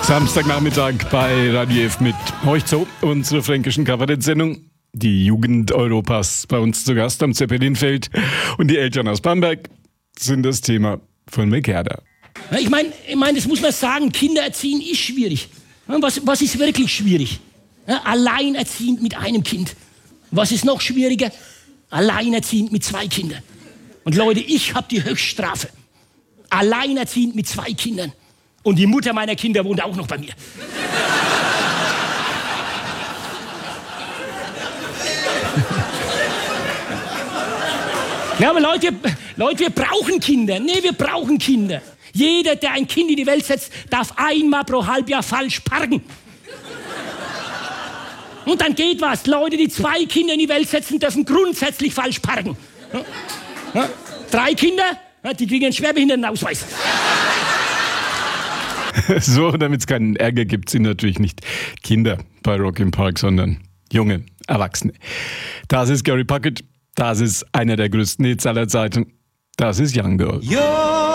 Samstagnachmittag bei Radio F mit euch zu unserer fränkischen Kabarett-Sendung. Die Jugend Europas bei uns zu Gast am Zeppelinfeld und die Eltern aus Bamberg sind das Thema von McGerda. Ich meine, das muss man sagen, Kinder erziehen ist schwierig. Was ist wirklich schwierig? Alleinerziehend mit einem Kind. Was ist noch schwieriger? Alleinerziehend mit 2 Kindern. Und Leute, ich habe die Höchststrafe. Alleinerziehend mit 2 Kindern. Und die Mutter meiner Kinder wohnt auch noch bei mir. Ja, aber Leute, wir brauchen Kinder. Nee, wir brauchen Kinder. Jeder, der ein Kind in die Welt setzt, darf einmal pro Halbjahr falsch parken. Und dann geht was. Leute, die 2 Kinder in die Welt setzen, dürfen grundsätzlich falsch parken. 3 Kinder, die kriegen einen Schwerbehindertenausweis. So, damit es keinen Ärger gibt, sind natürlich nicht Kinder bei Rock im Park, sondern junge Erwachsene. Das ist Gary Puckett, das ist einer der größten Hits aller Zeiten, das ist Young Girl.